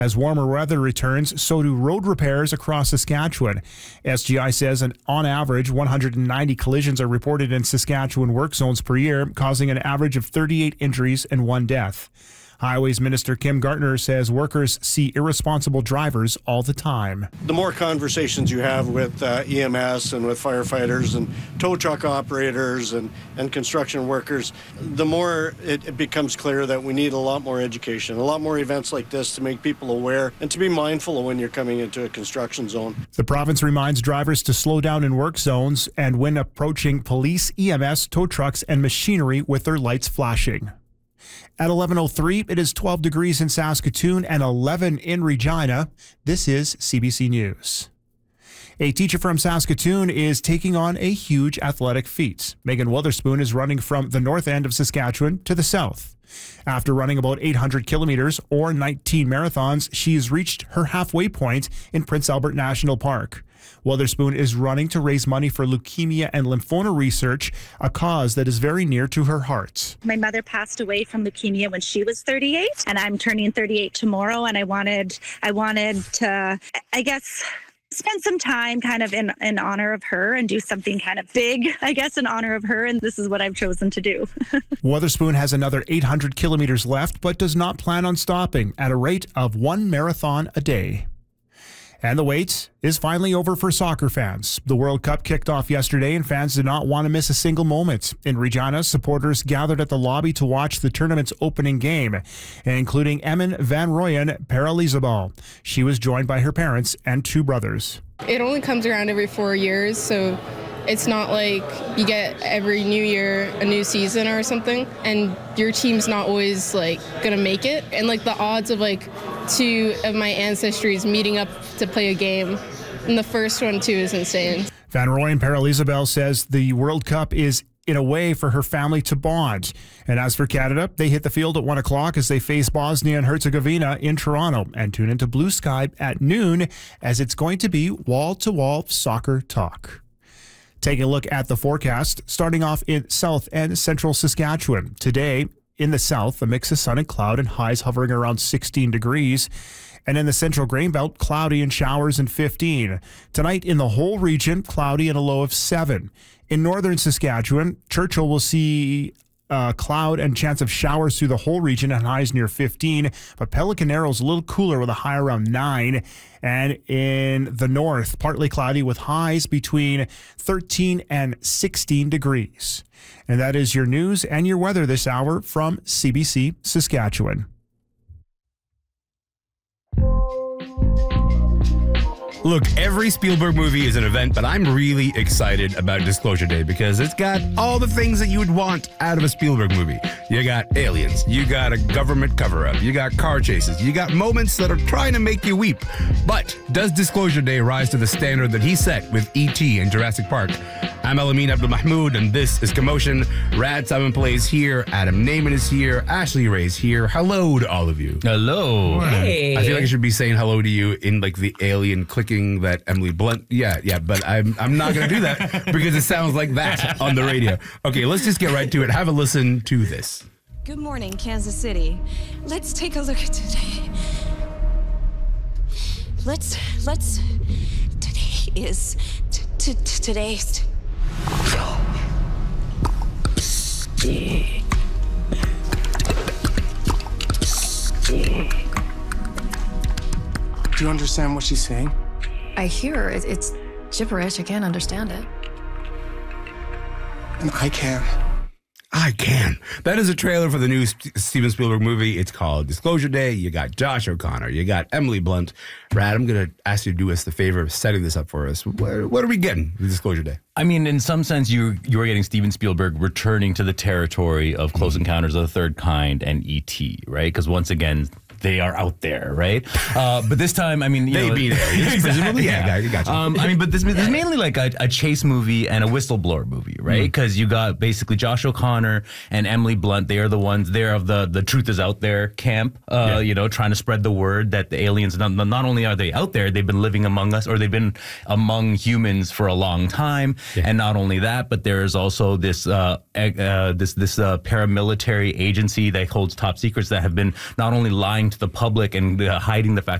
As warmer weather returns, so do road repairs across Saskatchewan. SGI says on average, 190 collisions are reported in Saskatchewan work zones per year, causing an average of 38 injuries and 1 death. Highways Minister Kim Gartner says workers see irresponsible drivers all the time. The more conversations you have with EMS and with firefighters and tow truck operators and construction workers, the more it becomes clear that we need a lot more education, a lot more events like this to make people aware and to be mindful of when you're coming into a construction zone. The province reminds drivers to slow down in work zones and when approaching police, EMS, tow trucks, and machinery with their lights flashing. At 11:03, it is 12 degrees in Saskatoon and 11 in Regina. This is CBC News. A teacher from Saskatoon is taking on a huge athletic feat. Megan Witherspoon is running from the north end of Saskatchewan to the south. After running about 800 kilometers or 19 marathons, she's reached her halfway point in Prince Albert National Park. Witherspoon is running to raise money for leukemia and lymphoma research, a cause that is very near to her heart. My mother passed away from leukemia when she was 38, and I'm turning 38 tomorrow, and I wanted to, I guess, spend some time kind of in honor of her and do something kind of big, I guess, in honor of her, and this is what I've chosen to do. Witherspoon has another 800 kilometers left, but does not plan on stopping at a rate of 1 marathon a day. And the wait is finally over for soccer fans. The World Cup kicked off yesterday and fans did not want to miss a single moment. In Regina, supporters gathered at the lobby to watch the tournament's opening game, including Emin Van Rooyen Paralizabal. She was joined by her parents and 2 brothers. It only comes around every 4 years, so it's not like you get every new year a new season or something, and your team's not always like gonna make it. And like the odds of like 2 of my ancestries meeting up to play a game, and the first one too, is insane. Van Rooyen Paralizabal says the World Cup is in a way for her family to bond. And as for Canada, they hit the field at 1 o'clock as they face Bosnia and Herzegovina in Toronto, and tune into Blue Sky at noon as it's going to be wall-to-wall soccer talk. Taking a look at the forecast, starting off in south and central Saskatchewan. Today, in the south, a mix of sun and cloud and highs hovering around 16 degrees. And in the central grain belt, cloudy and showers and 15. Tonight in the whole region, cloudy and a low of 7. In northern Saskatchewan, Churchill will see cloud and chance of showers through the whole region and highs near 15. But Pelican Arrow is a little cooler with a high around 9. And in the north, partly cloudy with highs between 13 and 16 degrees. And that is your news and your weather this hour from CBC Saskatchewan. Look, every Spielberg movie is an event, but I'm really excited about Disclosure Day because it's got all the things that you would want out of a Spielberg movie. You got aliens, you got a government cover-up, you got car chases, you got moments that are trying to make you weep. But does Disclosure Day rise to the standard that he set with E.T. and Jurassic Park? I'm Elamin Abdul-Mahmoud, and this is Commotion. Rad Simon Plays here, Adam Naiman is here, Ashley Ray's here. Hello to all of you. Hello. Hey. I feel like I should be saying hello to you in like the alien clicking that Emily Blunt. Yeah, but I'm not going to do that because it sounds like that on the radio. Okay, let's just get right to it. Have a listen to this. Good morning, Kansas City. Let's take a look at today. Today is today's. Do you understand what she's saying? I hear her. It's gibberish. I can't understand it. And I can. I can. That is a trailer for the new Steven Spielberg movie. It's called Disclosure Day. You got Josh O'Connor. You got Emily Blunt. Brad, I'm going to ask you to do us the favor of setting this up for us. What are we getting with Disclosure Day? I mean, in some sense, you are getting Steven Spielberg returning to the territory of Close Encounters of the Third Kind and E.T., right? Because once again, they are out there, right? But this time, I mean, you know, be there. Presumably, yeah, you got you. I mean, but this is mainly like a chase movie and a whistleblower movie, right? Because you got basically Josh O'Connor and Emily Blunt. They are the ones. They're of the truth is out there camp. You know, trying to spread the word that the aliens not only are they out there, they've been living among us, or they've been among humans for a long time. Yeah. And not only that, but there is also this paramilitary agency that holds top secrets that have been not only lying to the public and hiding the fact